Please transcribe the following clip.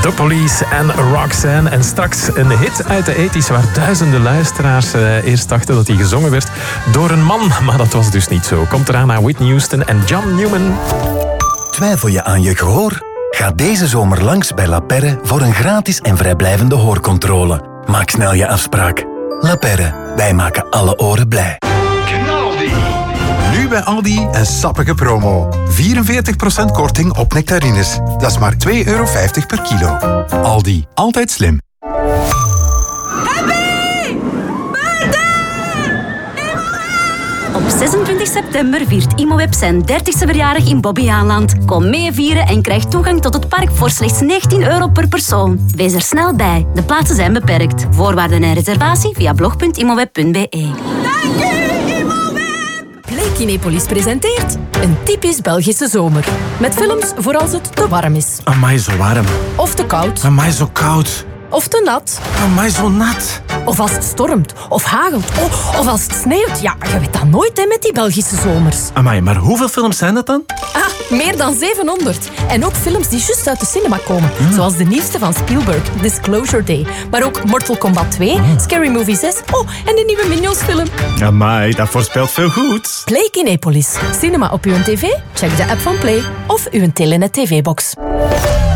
The Police en Roxanne. En straks een hit uit de 80's waar duizenden luisteraars eerst dachten dat hij gezongen werd door een man. Maar dat was dus niet zo. Komt eraan naar Whitney Houston en John Newman. Twijfel je aan je gehoor? Ga deze zomer langs bij La Perre voor een gratis en vrijblijvende hoorcontrole. Maak snel je afspraak. La Perre, wij maken alle oren blij. Nu bij Aldi een sappige promo. 44% korting op nectarines. Dat is maar €2,50 per kilo. Aldi, altijd slim. Op 26 september viert Imoweb zijn 30e verjaardag in Bobbejaanland. Kom mee vieren en krijg toegang tot het park voor slechts €19 per persoon. Wees er snel bij. De plaatsen zijn beperkt. Voorwaarden en reservatie via blog.imoweb.be. Dank u, Imoweb! Play Kinepolis presenteert een typisch Belgische zomer. Met films voor als het te warm is. Amai, zo warm. Of te koud. Amai, zo koud. Of te nat. Amai, zo nat. Of als het stormt. Of hagelt. Oh, of als het sneeuwt. Ja, je weet dat nooit hè, met die Belgische zomers. Amai, maar hoeveel films zijn dat dan? Meer dan 700. En ook films die juist uit de cinema komen. Zoals de nieuwste van Spielberg, Disclosure Day. Maar ook Mortal Kombat 2, Scary Movie 6. Oh, en de nieuwe Minions film. Amai, dat voorspelt veel goeds. Play Kinepolis. Cinema op uw tv? Check de app van Play. Of uw Telenet TV-box.